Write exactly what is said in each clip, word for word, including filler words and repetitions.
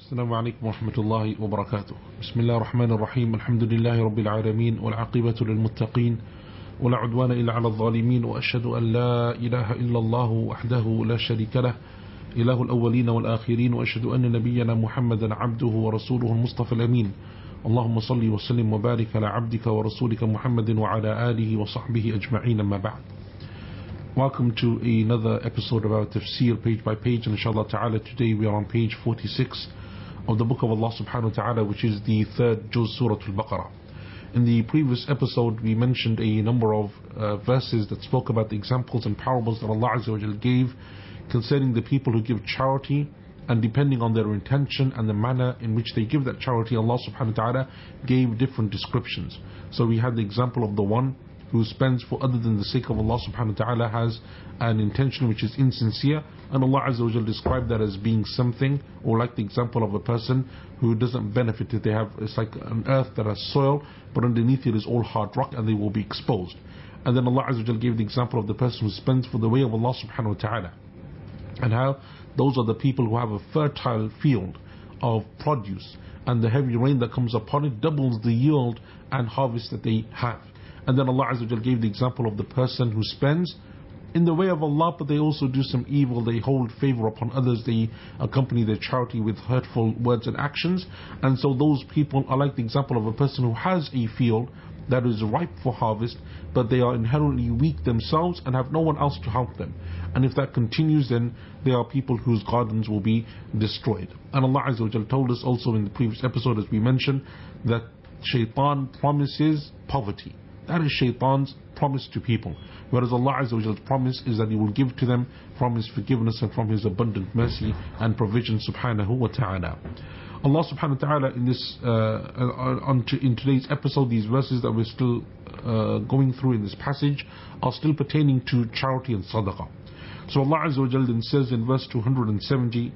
السلام عليكم ورحمة الله وبركاته. بسم الله الرحمن الرحيم. الحمد لله رب العالمين والعاقبة للمتقين ولا عدوان إلا على الظالمين، وأشهد أن لا إله إلا الله وحده لا شريك له إله الأولين والآخرين، وأشهد أن نبينا محمدا عبده ورسوله المصطفى الأمين. اللهم صل وسلم وبارك على عبدك ورسولك محمد وعلى آله وصحبه أجمعين. أما بعد. Welcome to another episode about tafsir page by page, and inshallah ta'ala today we are on page forty-six of the book of Allah subhanahu wa ta'ala, which is the third juz Surah Al-Baqarah. In the previous episode we mentioned a number of uh, verses that spoke about the examples and parables that Allah Azza wa Jal gave concerning the people who give charity, and depending on their intention and the manner in which they give that charity, Allah subhanahu wa ta'ala gave different descriptions. So we had the example of the one who spends for other than the sake of Allah subhanahu wa ta'ala, has an intention which is insincere, and Allah Azza wa Jal described that as being something, or like the example of a person who doesn't benefit it. They have, it's like an earth that has soil, but underneath it is all hard rock, and they will be exposed. And then Allah Azza wa Jal gave the example of the person who spends for the way of Allah subhanahu wa ta'ala, and how those are the people who have a fertile field of produce, and the heavy rain that comes upon it doubles the yield and harvest that they have. And then Allah Azza wa Jal gave the example of the person who spends in the way of Allah, but they also do some evil. They hold favor upon others. They accompany their charity with hurtful words and actions. And so those people are like the example of a person who has a field that is ripe for harvest, but they are inherently weak themselves and have no one else to help them. And if that continues, then there are people whose gardens will be destroyed. And Allah Azza wa Jal told us also in the previous episode, as we mentioned, that shaitan promises poverty. That is shaitan's promise to people. Whereas Allah Azza wa Jal's promise is that He will give to them from His forgiveness and from His abundant mercy and provision subhanahu wa ta'ala. Allah subhanahu wa ta'ala in this, uh, on to, in today's episode, these verses that we're still uh, going through in this passage are still pertaining to charity and sadaqah. So Allah Azza wa Jal then says in verse two hundred seventy,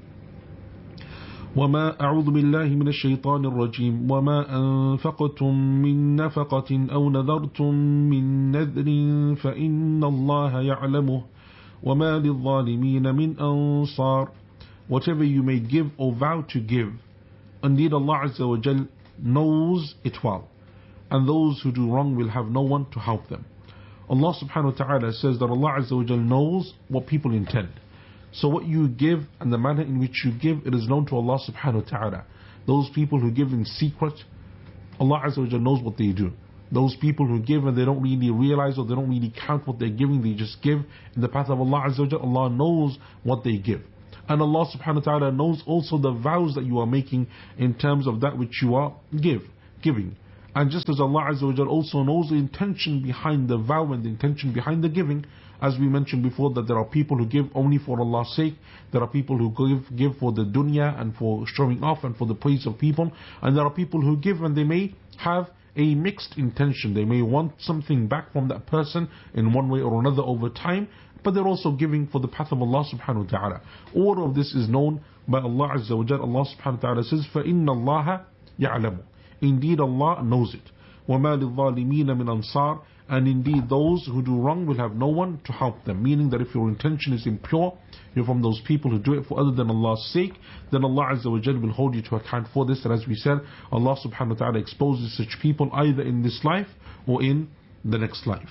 وما أعوذ بالله من الشيطان الرجيم وما أنفقتم من نفقة أو نذرتم من نذر فإن الله يعلمه وما للظالمين من أنصار. Whatever you may give or vow to give, indeed Allah Azza wa Jal knows it well, and those who do wrong will have no one to help them. Allah subhanahu wa ta'ala says that Allah Azza wa Jal knows what people intend. So what you give and the manner in which you give, it is known to Allah subhanahu wa ta'ala. Those people who give in secret, Allah Azza wa Jalla knows what they do. Those people who give and they don't really realize or they don't really count what they're giving, they just give in the path of Allah Azza wa Jalla, Allah knows what they give. And Allah subhanahu wa ta'ala knows also the vows that you are making in terms of that which you are give, giving. And just as Allah Azza wa Jalla also knows the intention behind the vow and the intention behind the giving, as we mentioned before, that there are people who give only for Allah's sake, there are people who give give for the dunya and for showing off and for the praise of people, and there are people who give and they may have a mixed intention. They may want something back from that person in one way or another over time, but they're also giving for the path of Allah subhanahu wa ta'ala. All of this is known by Allah Azza wa Jalla. Allah subhanahu wa ta'ala says, فَإِنَّ اللَّهَ يَعْلَمُ. Indeed Allah knows it. وَمَا لِلظَّالِمِينَ مِنْ أَنصَارٍ. And indeed those who do wrong will have no one to help them. Meaning that if your intention is impure, you're from those people who do it for other than Allah's sake, then Allah Azza wa Jalla will hold you to account for this. And as we said, Allah subhanahu wa ta'ala exposes such people either in this life or in the next life.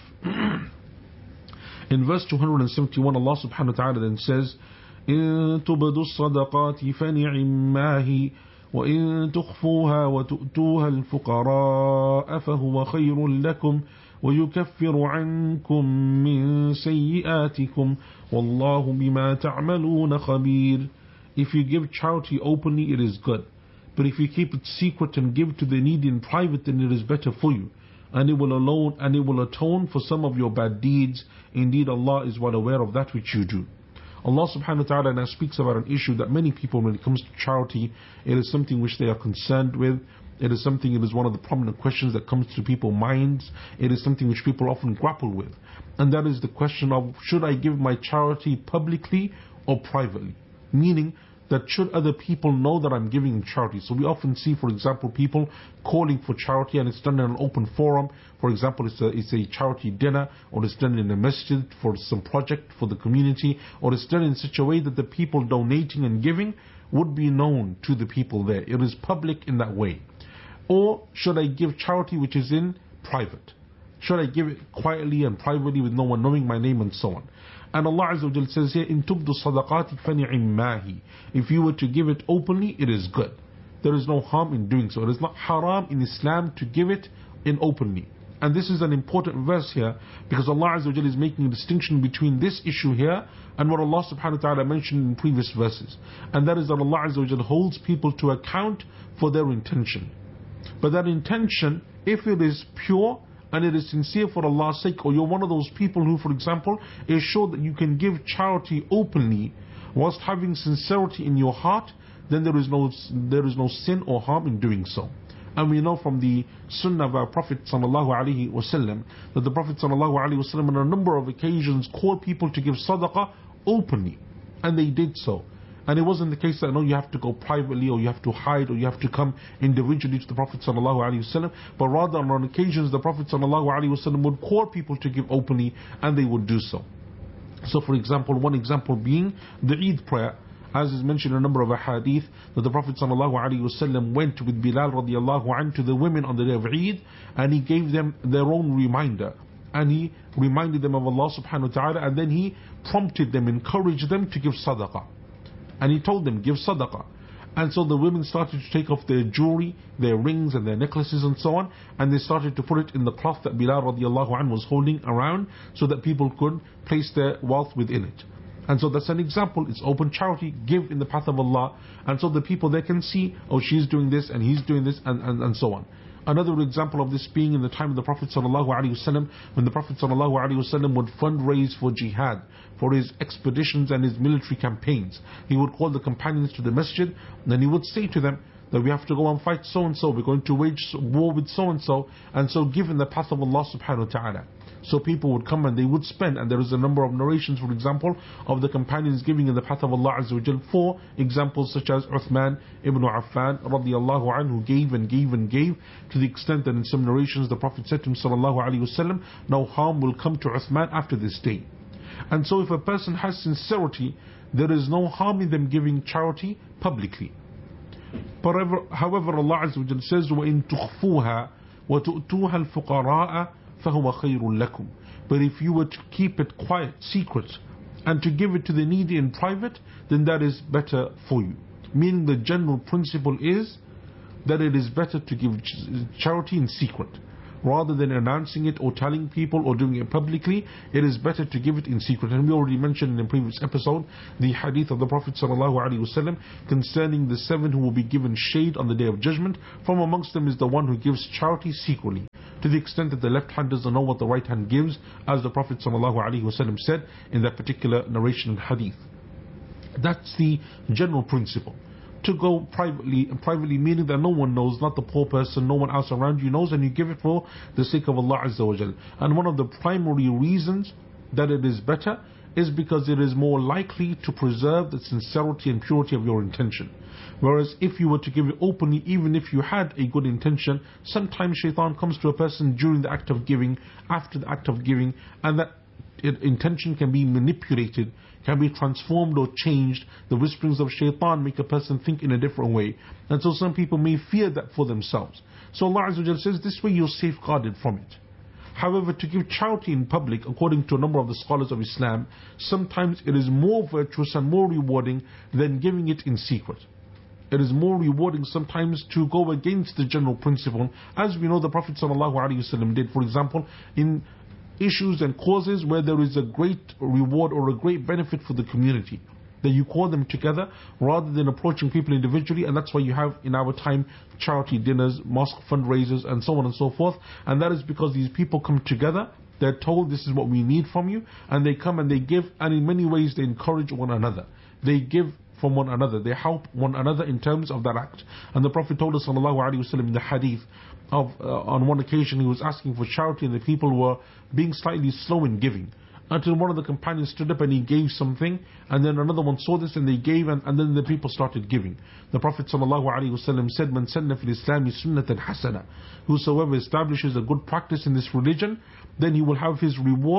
In verse two hundred seventy-one, Allah subhanahu wa ta'ala then says, إِن تُبْدُوا الصَّدَقَاتِ فَنِعِمَّا هِيَ وَإِن تُخْفُوهَا وَتُؤْتُوهَا الْفُقَرَاءَ فَهُوَ خَيْرٌ لَكُمْ وَيُكَفِّرُ عَنْكُمْ مِنْ سَيِّئَاتِكُمْ وَاللَّهُ بِمَا تَعْمَلُونَ خَبِيرٌ. If you give charity openly, it is good. But if you keep it secret and give to the needy in private, then it is better for you. And it will alone and it will atone for some of your bad deeds. Indeed, Allah is well aware of that which you do. Allah subhanahu wa ta'ala now speaks about an issue that many people, when it comes to charity, it is something which they are concerned with. It is something, it is one of the prominent questions that comes to people's minds. It is something which people often grapple with. And that is the question of, should I give my charity publicly or privately? Meaning that should other people know that I'm giving in charity? So we often see, for example, people calling for charity and it's done in an open forum. For example, it's a, it's a charity dinner, or it's done in a masjid for some project for the community, or it's done in such a way that the people donating and giving would be known to the people there. It is public in that way. Or should I give charity which is in private? Should I give it quietly and privately with no one knowing my name and so on? And Allah Azza wa Jal says here, إِن تُبْدُ الصَّدَقَاتِ فَنِعِمَّاهِ. If you were to give it openly, it is good. There is no harm in doing so. It is not haram in Islam to give it in openly. And this is an important verse here, because Allah Azza wa Jal is making a distinction between this issue here and what Allah subhanahu wa ta'ala mentioned in previous verses. And that is that Allah Azza wa Jal holds people to account for their intention. But that intention, if it is pure and it is sincere for Allah's sake, or you're one of those people who, for example, is sure that you can give charity openly whilst having sincerity in your heart, then there is no there is no sin or harm in doing so. And we know from the sunnah of our Prophet sallallahu alaihi wasallam that the Prophet sallallahu alaihi wasallam on a number of occasions called people to give sadaqah openly, and they did so. And it wasn't the case that no, you have to go privately, or you have to hide, or you have to come individually to the Prophet sallallahu alaihi wasallam, but rather on occasions the Prophet sallallahu alaihi wasallam would call people to give openly, and they would do so. So for example, one example being the Eid prayer, as is mentioned in a number of hadith, that the Prophet sallallahu alaihi wasallam went with Bilal radiallahu anhu to the women on the day of Eid, and he gave them their own reminder, and he reminded them of Allah subhanahu wa ta'ala, and then he prompted them, encouraged them to give sadaqah. And he told them, give sadaqah. And so the women started to take off their jewelry, their rings and their necklaces and so on, and they started to put it in the cloth that Bilal radiallahu anhu was holding around, so that people could place their wealth within it. And so that's an example. It's open charity, give in the path of Allah, and so the people they can see, oh, she's doing this and he's doing this, and, and, and so on. Another example of this being in the time of the Prophet sallallahu alaihi wasallam, when the Prophet sallallahu alaihi wasallam would fundraise for jihad, for his expeditions and his military campaigns. He would call the companions to the masjid, and then he would say to them that we have to go and fight so and so, we're going to wage war with so and so, and so give in the path of Allah subhanahu wa ta'ala. So people would come and they would spend, and there is a number of narrations, for example, of the companions giving in the path of Allah Azza wa Jal. For examples such as Uthman ibn Affan radiallahu anhu, who gave and gave and gave, to the extent that in some narrations the Prophet said to him sallallahu alaihi wasallam, no harm will come to Uthman after this day. And so if a person has sincerity, there is no harm in them giving charity publicly. However, however Allah Azza wa Jal says, وَإِن تُخْفُوهَا وَتُؤْتُوهَا الْفُقَرَاءَ فَهُوَ خَيْرٌ لَكُمْ. But if you were to keep it quiet, secret, and to give it to the needy in private, then that is better for you. Meaning the general principle is that it is better to give charity in secret. Rather than announcing it or telling people or doing it publicly, it is better to give it in secret. And we already mentioned in a previous episode the hadith of the Prophet ﷺ concerning the seven who will be given shade on the Day of Judgment. From amongst them is the one who gives charity secretly, to the extent that the left hand doesn't know what the right hand gives, as the Prophet ﷺ said in that particular narration and hadith. That's the general principle. To go privately, and privately meaning that no one knows, not the poor person, no one else around you knows, and you give it for the sake of Allah Azza wa Jal. And one of the primary reasons that it is better is because it is more likely to preserve the sincerity and purity of your intention. Whereas if you were to give it openly, even if you had a good intention, sometimes shaitan comes to a person during the act of giving, after the act of giving, and that intention can be manipulated, can be transformed or changed. The whisperings of shaitan make a person think in a different way, and so some people may fear that for themselves. So Allah Azza wa Jalla says this way you're safeguarded from it. However, to give charity in public, according to a number of the scholars of Islam, sometimes it is more virtuous and more rewarding than giving it in secret. It is more rewarding sometimes to go against the general principle, as we know the Prophet ﷺ did, for example, in issues and causes where there is a great reward or a great benefit for the community, that you call them together rather than approaching people individually. And that's why you have in our time charity dinners, mosque fundraisers, and so on and so forth. And that is because these people come together, they're told this is what we need from you, and they come and they give, and in many ways they encourage one another. They give from one another, they help one another in terms of that act. And the Prophet told us sallallahu alaihi wasallam in the hadith of uh, on one occasion he was asking for charity, and the people were being slightly slow in giving, until one of the companions stood up and he gave something, and then another one saw this and they gave, and, and then the people started giving. The Prophet ﷺ said, Man sanna fil Islami sunnatan hasana, whosoever establishes a good practice in this religion, then he will have his reward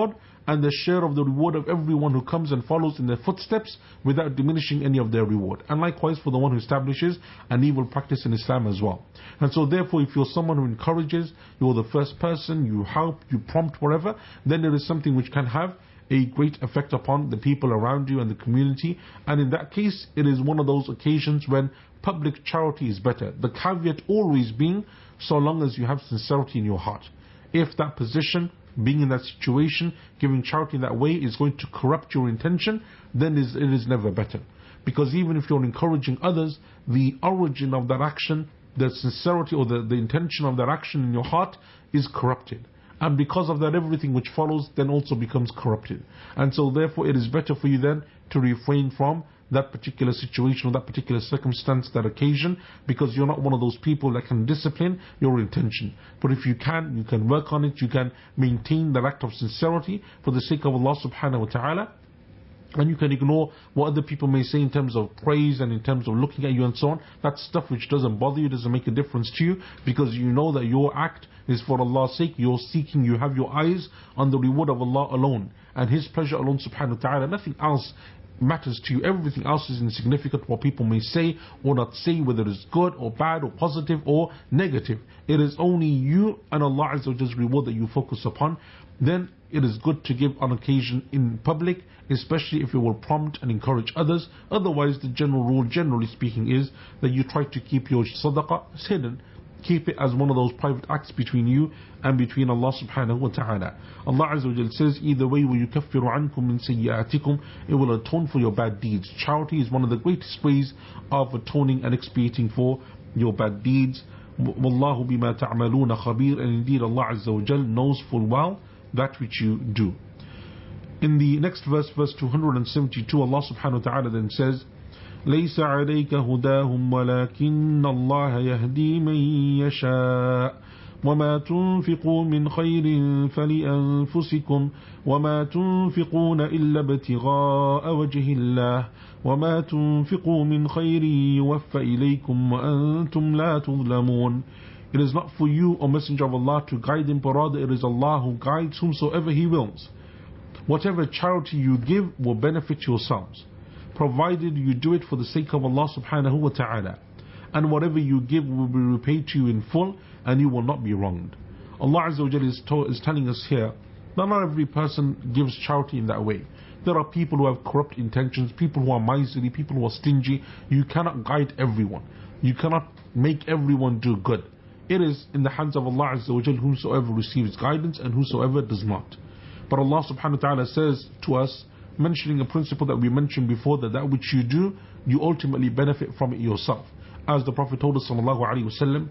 and the share of the reward of everyone who comes and follows in their footsteps without diminishing any of their reward. And likewise for the one who establishes an evil practice in Islam as well. And so therefore, if you're someone who encourages, you're the first person, you help, you prompt, whatever, then it is something which can have a great effect upon the people around you and the community. And in that case, it is one of those occasions when public charity is better. The caveat always being, so long as you have sincerity in your heart. If that position, being in that situation, giving charity in that way is going to corrupt your intention, then it is never better. Because even if you're encouraging others, the origin of that action, the sincerity or the, the intention of that action in your heart is corrupted. And because of that, everything which follows then also becomes corrupted. And so therefore it is better for you then to refrain from that particular situation or that particular circumstance, that occasion, because you're not one of those people that can discipline your intention. But if you can, you can work on it, you can maintain that act of sincerity for the sake of Allah subhanahu wa ta'ala. And you can ignore what other people may say in terms of praise and in terms of looking at you and so on. That's stuff which doesn't bother you, doesn't make a difference to you, because you know that your act is for Allah's sake. You're seeking, you have your eyes on the reward of Allah alone and His pleasure alone subhanahu wa ta'ala. Nothing else matters to you. Everything else is insignificant, what people may say or not say, whether it's good or bad or positive or negative. It is only you and Allah Azza wa Jall's reward that you focus upon. Then it is good to give on occasion in public, especially if you will prompt and encourage others. Otherwise, the general rule, generally speaking, is that you try to keep your sadaqah hidden. Keep it as one of those private acts between you and between Allah subhanahu wa ta'ala. Allah Azza wa Jal says, either way, وَيُكَفِّرُ عَنْكُم مِّن سَيِّئَاتِكُم, it will atone for your bad deeds. Charity is one of the greatest ways of atoning and expiating for your bad deeds. وَاللَّهُ بِمَا تَعْمَلُونَ خَبِيرٌ, and indeed Allah Azza wa Jal knows full well that which you do. In the next verse, verse two hundred seventy-two, Allah subhanahu wa ta'ala then says, ليس عليك هداهم ولكن الله يهدي من يشاء وما تنفقوا من خير فلأنفسكم وما تنفقون إلا ابتغاء وجه الله وما تنفقوا من خير يوفى إليكم وأنتم لا تظلمون. It is not for you, O Messenger of Allah, to guide them, but rather it is Allah who guides whomsoever He wills. Whatever charity you give will benefit yourselves, provided you do it for the sake of Allah subhanahu wa ta'ala. And whatever you give will be repaid to you in full, and you will not be wronged. Allah Azza wa Jalla is, to- is telling us here that not every person gives charity in that way. There are people who have corrupt intentions, people who are miserly, people who are stingy. You cannot guide everyone. You cannot make everyone do good. It is in the hands of Allah Azza wa Jalla whomsoever receives guidance and whosoever does not. But Allah subhanahu wa ta'ala says to us, mentioning a principle that we mentioned before, that that which you do, you ultimately benefit from it yourself. As the Prophet told us sallallahu alaihi wasallam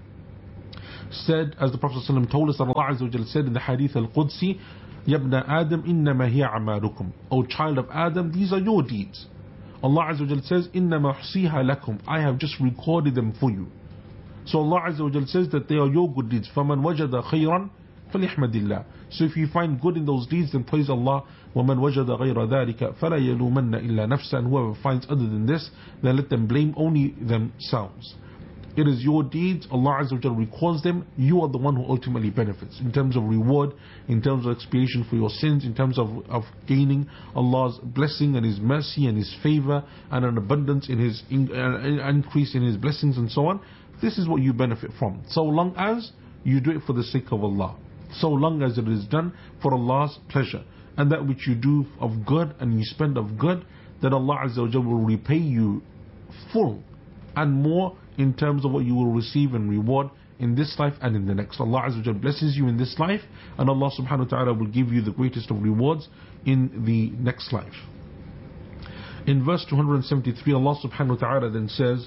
said, as the Prophet sallallahu told us that Allah Azza wa Jalla said in the Hadith al-Qudsi, Yabna Adam innama hiya amalukum, O child of Adam, these are your deeds. Allah Azza wa Jalla says, innama hsiha lakum, I have just recorded them for you. So Allah Azza wa Jalla says that they are your good deeds. فَمَنْ وَجَدَ خَيْرًا فَلْيَحْمَدِ اللَّهِ. So if you find good in those deeds, then praise Allah. وَمَنْ وَجَدَ غَيْرَ ذَلِكَ فَلَا يَلُومَنَّ إِلَّا نَفْسًا. And whoever finds other than this, then let them blame only themselves. It is your deeds, Allah Azza wa Jalla records them, you are the one who ultimately benefits. In terms of reward, in terms of expiation for your sins, in terms of, of gaining Allah's blessing and His mercy and His favor and an abundance in His in, uh, increase in His blessings and so on. This is what you benefit from, so long as you do it for the sake of Allah, so long as it is done for Allah's pleasure, and that which you do of good and you spend of good, then Allah Azza wa Jalla will repay you full and more in terms of what you will receive and reward in this life and in the next. Allah Azza wa Jalla blesses you in this life, and Allah subhanahu wa ta'ala will give you the greatest of rewards in the next life. In verse two hundred seventy-three, Allah subhanahu wa ta'ala then says,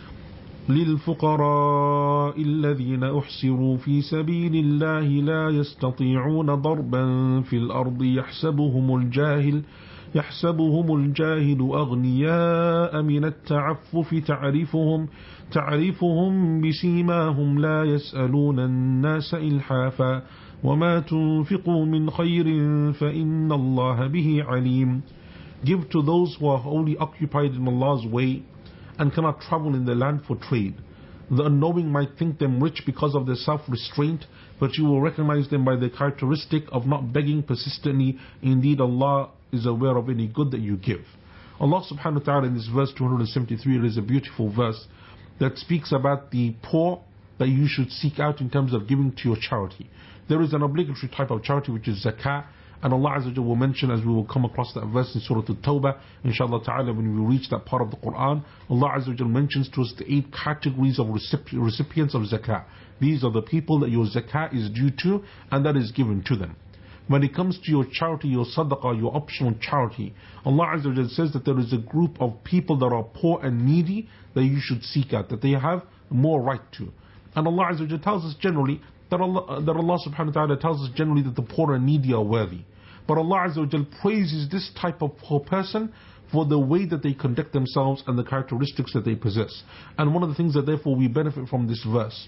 للفقراء الذين أحصروا في سبيل الله لا يستطيعون ضربا في الأرض يحسبهم الجاهل يحسبهم الجاهل أغنياء من التعفف تعرفهم تعرفهم بسيماهم لا يسألون الناس إلحافا وما تنفقوا من خير فإن الله به عليم. Give to those who are wholly occupied in Allah's way and cannot travel in the land for trade, The unknowing might think them rich because of their self-restraint, but you will recognize them by the characteristic of not begging persistently. Indeed, Allah is aware of any good that you give. Allah subhanahu wa ta'ala in this verse two hundred seventy-three, it is a beautiful verse that speaks about the poor that you should seek out in terms of giving to your charity. There is an obligatory type of charity which is zakah, and Allah Azza wa Jalla will mention, as we will come across that verse in Surah At-Tawbah, inshallah ta'ala, when we reach that part of the Quran. Allah Azza wa Jalla mentions to us the eight categories of recipients of zakah. These are the people that your zakah is due to, and that is given to them. When it comes to your charity, your sadaqah, your optional charity, Allah Azza wa Jalla says that there is a group of people that are poor and needy that you should seek out, that they have more right to. And Allah Azza wa Jalla tells us generally that Allah, that Allah subhanahu wa ta'ala tells us generally that the poor and needy are worthy. But Allah Azza wa Jalla praises this type of poor person for the way that they conduct themselves and the characteristics that they possess. And one of the things that therefore we benefit from this verse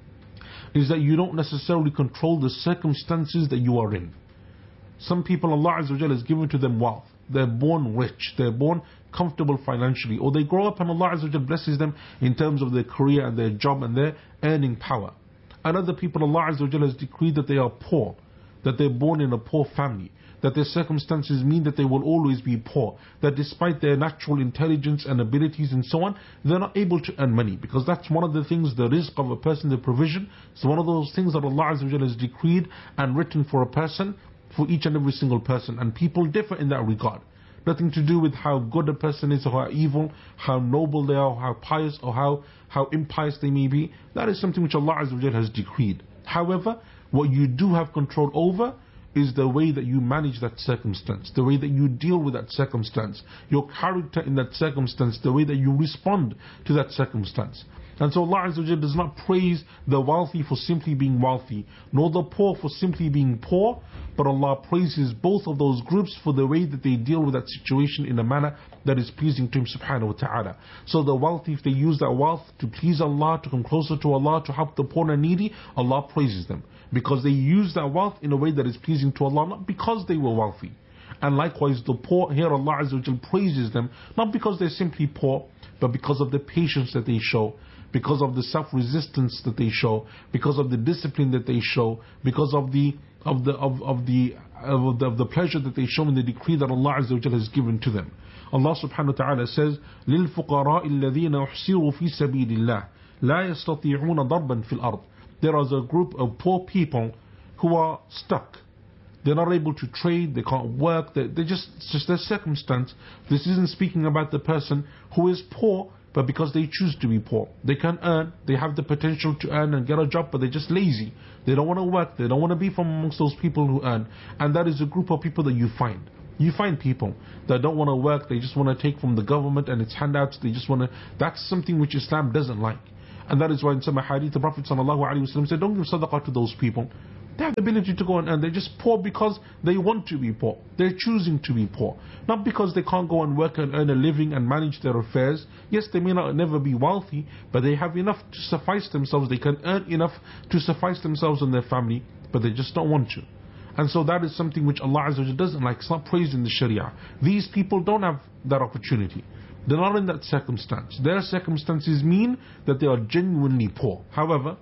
is that you don't necessarily control the circumstances that you are in. Some people, Allah Azza wa Jalla has given to them wealth. They're born rich, they're born comfortable financially, or they grow up and Allah Azza wa Jalla blesses them in terms of their career and their job and their earning power. And other people, Allah Azza wa Jalla has decreed that they are poor, that they're born in a poor family, that their circumstances mean that they will always be poor, that despite their natural intelligence and abilities and so on, they're not able to earn money, because that's one of the things, the rizq of a person, the provision. So one of those things that Allah Azza wa Jalla has decreed and written for a person, for each and every single person, and people differ in that regard. Nothing to do with how good a person is or how evil, how noble they are, how pious or how, how impious they may be. That is something which Allah Azza wa Jalla has decreed. However, what you do have control over is the way that you manage that circumstance, the way that you deal with that circumstance, your character in that circumstance, the way that you respond to that circumstance. And so Allah Azza wa Jalla does not praise the wealthy for simply being wealthy, nor the poor for simply being poor, but Allah praises both of those groups for the way that they deal with that situation in a manner that is pleasing to Him subhanahu wa ta'ala. So the wealthy, if they use that wealth to please Allah, to come closer to Allah, to help the poor and needy, Allah praises them, because they use that wealth in a way that is pleasing to Allah, not because they were wealthy. And likewise the poor, here Allah Azza wa Jalla praises them, not because they're simply poor, but because of the patience that they show, because of the self-resistance that they show, because of the discipline that they show, because of the of the of, of the of the, of the pleasure that they show in the decree that Allah Azza wa Jalla has given to them. Allah subhanahu wa ta'ala says, لِلْفُقَرَاءِ الَّذِينَ أُحْصِرُوا فِي سَبِيلِ اللَّهِ لَا يَسْتَطِيعُونَ ضَرْبًا فِي الْأَرْضِ. There is a group of poor people who are stuck. They're not able to trade, they can't work, they, they just, it's just their circumstance. This isn't speaking about the person who is poor, but because they choose to be poor. They can earn, they have the potential to earn and get a job, but they're just lazy. They don't want to work, they don't want to be from amongst those people who earn. And that is a group of people that you find. You find people that don't want to work, they just want to take from the government and its handouts, they just want to, that's something which Islam doesn't like. And that is why in some hadith the Prophet ﷺ said, don't give sadaqah to those people. They have the ability to go and earn. They're just poor because they want to be poor. They're choosing to be poor. Not because they can't go and work and earn a living and manage their affairs. Yes, they may not never be wealthy, but they have enough to suffice themselves. They can earn enough to suffice themselves and their family, but they just don't want to. And so that is something which Allah Azza wa Jalla doesn't like. It's not praised in the Sharia. These people don't have that opportunity. They're not in that circumstance. Their circumstances mean that they are genuinely poor. However,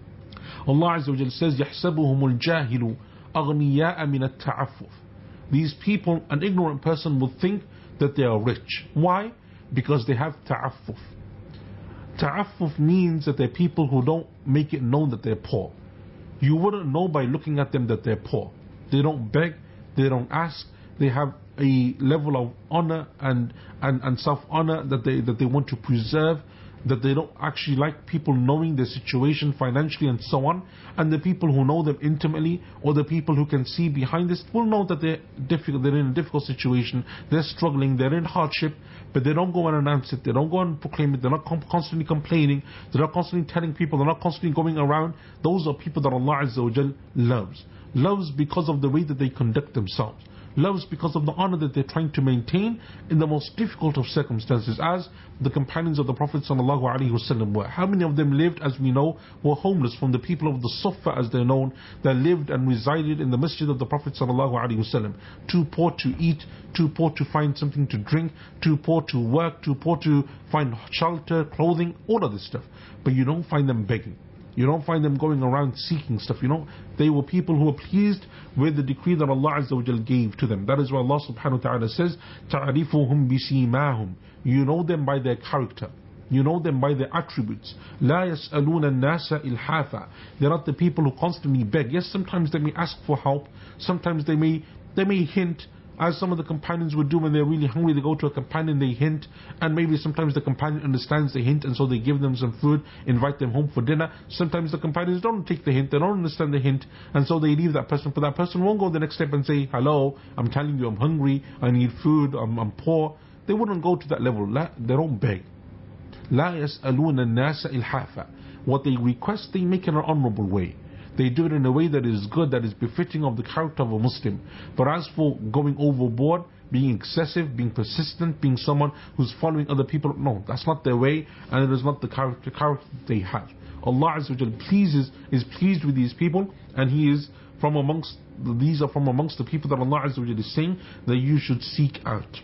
Allah Azza wa Jalla says, يَحْسَبُهُمُ الْجَاهِلُ أَغْنِيَاءَ مِنَ التَّعَفُّفِ. These people, an ignorant person would think that they are rich. Why? Because they have ta'affuf. Ta'affuf means that they're people who don't make it known that they're poor. You wouldn't know by looking at them that they're poor. They don't beg, they don't ask, they have a level of honor and, and, and self-honor that they, that they want to preserve, that they don't actually like people knowing their situation financially and so on. And the people who know them intimately, or the people who can see behind this, will know that they're difficult, they're in a difficult situation, they're struggling, they're in hardship, but they don't go and announce it, they don't go and proclaim it, they're not constantly complaining, they're not constantly telling people, they're not constantly going around. Those are people that Allah Azza wa Jal loves. Loves because of the way that they conduct themselves. loves because of the honor that they're trying to maintain in the most difficult of circumstances, as the companions of the Prophet ﷺ were. How many of them lived, as we know, were homeless, from the people of the Suffah, as they're known, that lived and resided in the masjid of the Prophet ﷺ, too poor to eat, too poor to find something to drink, too poor to work, too poor to find shelter, clothing, all of this stuff. But you don't find them begging. You don't find them going around seeking stuff. You know, they were people who were pleased with the decree that Allah Azza wa Jal gave to them. That is why Allah Subhanahu wa Ta'ala says, تَعْرِفُهُمْ بِسِيمَاهُمْ. You know them by their character. You know them by their attributes. لَا يَسْأَلُونَ النَّاسَ إِلْحَافًا. They're not the people who constantly beg. Yes, sometimes they may ask for help. Sometimes they may they may hint, as some of the companions would do when they're really hungry. They go to a companion, they hint, and maybe sometimes the companion understands the hint, and so they give them some food, invite them home for dinner. Sometimes the companions don't take the hint, they don't understand the hint, and so they leave that person. But that person won't go the next step and say, hello, I'm telling you I'm hungry, I need food, I'm, I'm poor. They wouldn't go to that level. They don't beg. لا يسألون الناس إلحافا. What they request, they make in an honorable way. They do it in a way that is good, that is befitting of the character of a Muslim. But as for going overboard, being excessive, being persistent, being someone who's following other people, no, that's not their way, and it is not the character, character they have. Allah Azza wa Jal pleases, is pleased with these people, and He is from amongst, these are from amongst the people that Allah Azza wa Jal is saying that you should seek out.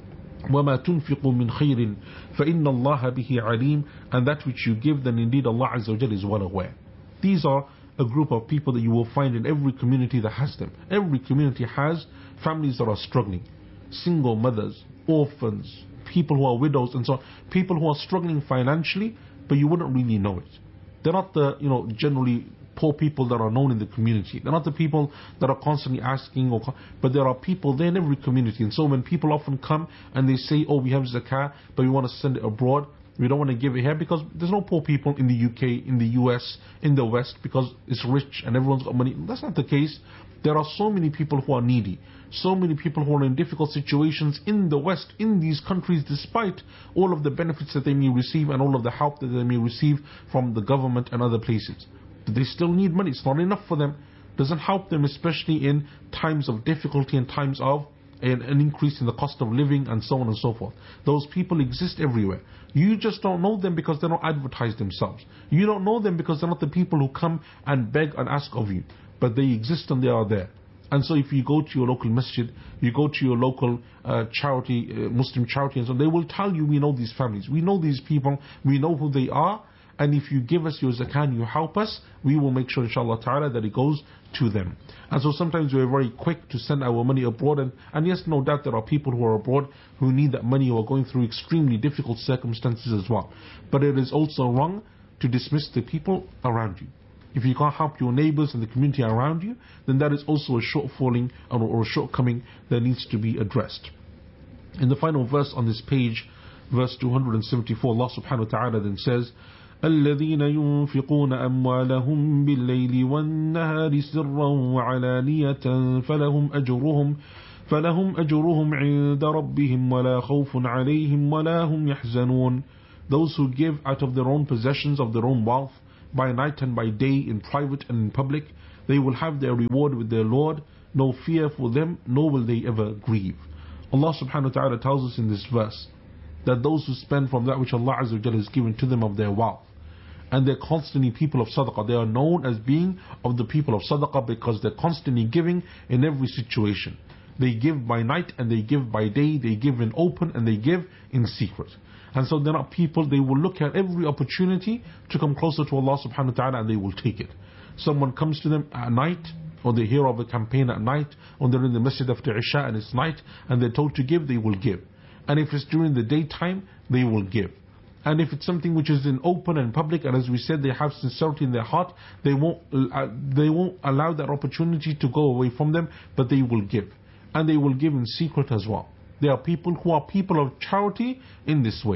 وَمَا تُنْفِقُوا مِنْ خَيْرٍ فَإِنَّ اللَّهَ بِهِ عَلِيمٌ. And that which you give, then indeed Allah Azza wa Jal is well aware. These are a group of people that you will find in every community that has them. Every community has families that are struggling. Single mothers, orphans, people who are widows and so on. People who are struggling financially, but you wouldn't really know it. They're not the, you know, generally poor people that are known in the community. They're not the people that are constantly asking, or, but there are people there in every community. And so when people often come and they say, oh, we have zakah, but we want to send it abroad, we don't want to give it here, because there's no poor people in the U K, in the U S, in the West, because it's rich and everyone's got money. That's not the case. There are so many people who are needy, so many people who are in difficult situations in the West, in these countries, despite all of the benefits that they may receive and all of the help that they may receive from the government and other places. But they still need money. It's not enough for them. It doesn't help them, especially in times of difficulty and times of an, an increase in the cost of living and so on and so forth. Those people exist everywhere. You just don't know them because they don't advertise themselves. You don't know them because they're not the people who come and beg and ask of you. But they exist and they are there. And so if you go to your local masjid, you go to your local uh, charity, uh, Muslim charity, and so they will tell you, we know these families, we know these people, we know who they are, and if you give us your zakah and you help us, we will make sure, inshallah ta'ala, that it goes to them. And so sometimes we're very quick to send our money abroad, and, and yes, no doubt there are people who are abroad who need that money, who are going through extremely difficult circumstances as well. But it is also wrong to dismiss the people around you. If you can't help your neighbors and the community around you, then that is also a shortfalling or, or a shortcoming that needs to be addressed. In the final verse on this page, verse two hundred seventy-four, Allah subhanahu wa ta'ala then says, الذين ينفقون أموالهم بالليل والنهار سرا وعلانية فلهم أجرهم فلهم أجرهم عند ربهم ولا خوف عليهم ولا هم يحزنون. Those who give out of their own possessions, of their own wealth, by night and by day, in private and in public, they will have their reward with their Lord. No fear for them, nor will they ever grieve. Allah subhanahu wa ta'ala tells us in this verse that those who spend from that which Allah Azza wa Jalla has given to them of their wealth, and they're constantly people of sadaqah. They are known as being of the people of sadaqah because they're constantly giving in every situation. They give by night and they give by day. They give in open and they give in secret. And so they're not people, they will look at every opportunity to come closer to Allah subhanahu wa ta'ala, and they will take it. Someone comes to them at night, or they hear of a campaign at night, or they're in the masjid after Isha and it's night, and they're told to give, they will give. And if it's during the daytime, they will give. And if it's something which is in open and public, and as we said, they have sincerity in their heart, they won't uh, they won't allow that opportunity to go away from them, but they will give. And they will give in secret as well. There are people who are people of charity in this way.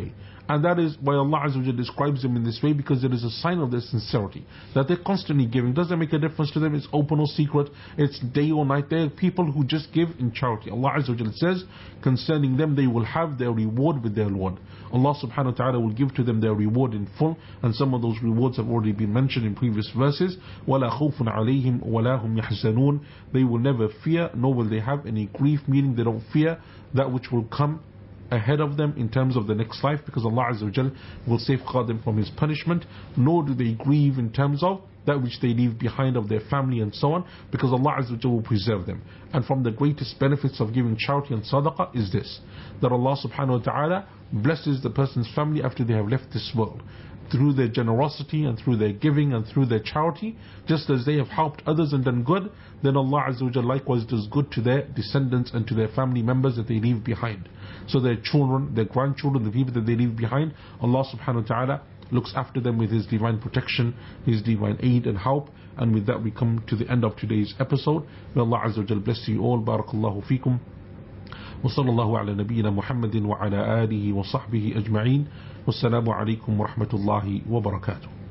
And that is why Allah Azza wa Jalla describes them in this way, because it is a sign of their sincerity, that they're constantly giving. Doesn't make a difference to them, it's open or secret, it's day or night. They're people who just give in charity. Allah Azza wa Jalla says concerning them, they will have their reward with their Lord. Allah subhanahu wa ta'ala will give to them their reward in full, and some of those rewards have already been mentioned in previous verses. وَلَا خَوْفٌ عَلَيْهِمْ وَلَا هُمْ يَحْزَنُونَ. They will never fear, nor will they have any grief, meaning they don't fear that which will come ahead of them in terms of the next life, because Allah Azza wa Jal will safeguard them from His punishment, nor do they grieve in terms of that which they leave behind of their family and so on, because Allah Azza wa Jal will preserve them. And from the greatest benefits of giving charity and sadaqah is this, that Allah subhanahu wa ta'ala blesses the person's family after they have left this world, through their generosity and through their giving and through their charity. Just as they have helped others and done good, then Allah Azza wa Jal likewise does good to their descendants and to their family members that they leave behind. So their children, their grandchildren, the people that they leave behind, Allah subhanahu wa ta'ala looks after them with His divine protection, His divine aid and help. And with that we come to the end of today's episode. May Allah Azza wa Jal bless you all. Barakallahu feekum. وصلى الله على نبينا محمد وعلى آله وصحبه أجمعين. والسلام عليكم ورحمة الله وبركاته.